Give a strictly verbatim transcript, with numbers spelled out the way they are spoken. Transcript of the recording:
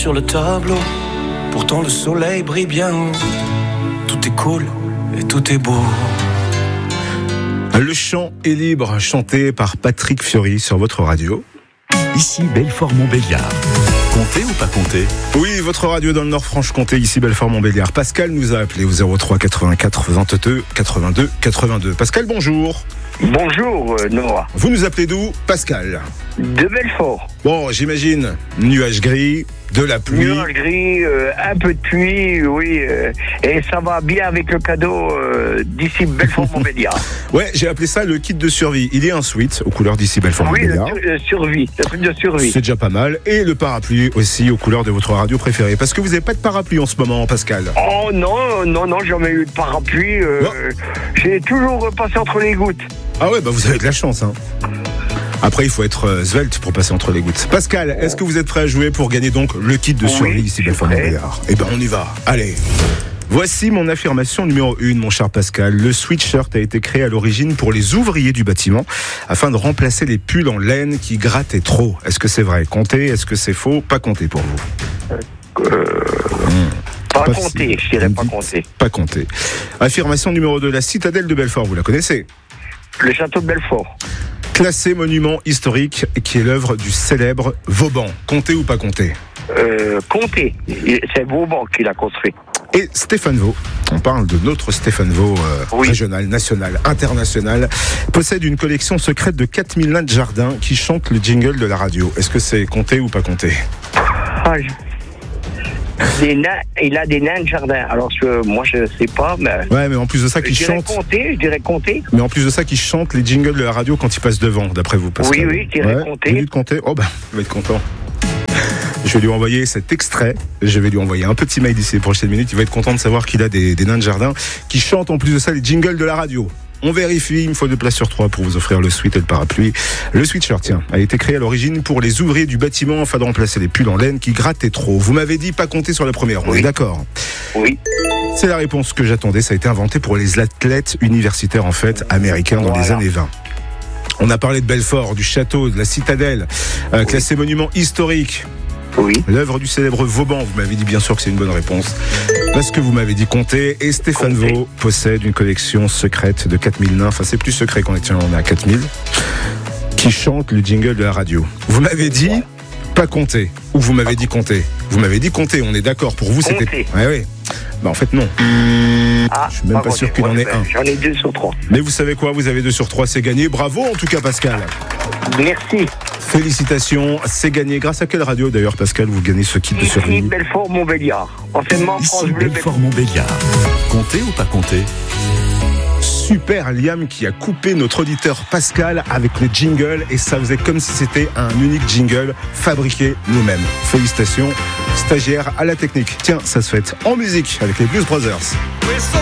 sur le tableau. Pourtant le soleil brille bien haut. Tout est cool et tout est beau. Le chant est libre, chanté par Patrick Fiori sur votre radio. Ici Belfort-Montbéliard. Comptez ou pas comptez ? Oui, votre radio dans le Nord-Franche-Comté, ici Belfort-Montbéliard. Pascal nous a appelé au zéro trois quatre-vingt-quatre vingt-deux quatre-vingt-deux quatre-vingt-deux. Pascal, bonjour. Bonjour Noah. Vous nous appelez d'où, Pascal ? De Belfort. Bon, j'imagine, nuages gris, de la pluie. Nuages gris, euh, un peu de pluie, oui. Euh, et ça va bien avec le cadeau euh, d'ici Belfort-Montbéliard. Ouais, j'ai appelé ça le kit de survie. Il est un suite aux couleurs d'ici Belfort-Montbéliard. Oui, le, le survie, le truc de survie. C'est déjà pas mal. Et le parapluie aussi aux couleurs de votre radio préférée. Parce que vous n'avez pas de parapluie en ce moment, Pascal. Oh non, non, non, jamais eu de parapluie. Euh, j'ai toujours passé entre les gouttes. Ah ouais, bah vous avez de la chance, hein. Après, il faut être euh, svelte pour passer entre les gouttes. Pascal, est-ce que vous êtes prêt à jouer pour gagner donc le kit de survie oui, ici Belfort-Montbéliard ? Eh ben, on y va. Allez. Voici mon affirmation numéro une, mon cher Pascal. Le sweatshirt a été créé à l'origine pour les ouvriers du bâtiment afin de remplacer les pulls en laine qui grattaient trop. Est-ce que c'est vrai ? Comptez. Est-ce que c'est faux ? Pas compté pour vous. Euh... Mmh. Pas, pas compté, si, je dirais pas compté. Pas compté. Affirmation numéro deux, la citadelle de Belfort, vous la connaissez ? Le château de Belfort. Classé monument historique qui est l'œuvre du célèbre Vauban. Compté ou pas compté ? euh, Compté. C'est Vauban qui l'a construit. Et Stéphane Vaux, on parle de notre Stéphane Vaux euh, oui. régional, national, international, possède une collection secrète de quatre mille nains de jardin qui chantent le jingle de la radio. Est-ce que c'est compté ou pas compté ? ah, je... Des nains, il a des nains de jardin. Alors je, moi je sais pas, mais. Ouais, mais en plus de ça, qui chante. Compter, je dirais compter. Mais en plus de ça, qui chante les jingles de la radio quand ils passent devant, d'après vous, Pascal. Oui, oui, je dirais ouais, compter. Vous dites compter. Oh ben, il va être content. Je vais lui envoyer cet extrait. Je vais lui envoyer un petit mail d'ici les prochaines minutes. Il va être content de savoir qu'il a des, des nains de jardin qui chantent en plus de ça les jingles de la radio. On vérifie, il me faut deux places sur trois pour vous offrir le sweat et le parapluie. Le sweatshirt, tiens, a été créé à l'origine pour les ouvriers du bâtiment afin de remplacer les pulls en laine qui grattaient trop. Vous m'avez dit pas compter sur la première, on oui. est d'accord ? Oui. C'est la réponse que j'attendais, ça a été inventé pour les athlètes universitaires en fait, américains dans voilà. les années vingt. On a parlé de Belfort, du château, de la citadelle, euh, oui. classé monument historique. Oui. L'œuvre du célèbre Vauban, vous m'avez dit bien sûr que c'est une bonne réponse. Parce que vous m'avez dit compter. Et Stéphane compter. Vaux possède une collection secrète de quatre mille nains. Enfin, c'est plus secret qu'on est, on est à quatre mille. Qui chantent le jingle de la radio. Vous m'avez dit pas compter. Ou vous m'avez dit compter. Vous m'avez dit compter, on est d'accord. Pour vous, compter. c'était. Ouais, ouais. Bah, en fait, non. Ah, je suis même pas, pas sûr qu'il en ait un. J'en ai deux sur trois. Mais vous savez quoi ? Vous avez deux sur trois, c'est gagné. Bravo en tout cas, Pascal. Merci. Félicitations, c'est gagné. Grâce à quelle radio d'ailleurs, Pascal, vous gagnez ce kit de survie ? Ici Belfort-Montbéliard. Anciennement France Bleu. Belfort-Montbéliard. Comptez ou pas comptez ? Super Liam qui a coupé notre auditeur Pascal avec le jingle et ça faisait comme si c'était un unique jingle fabriqué nous-mêmes. Félicitations, stagiaire à la technique. Tiens, ça se fait en musique avec les Blues Brothers.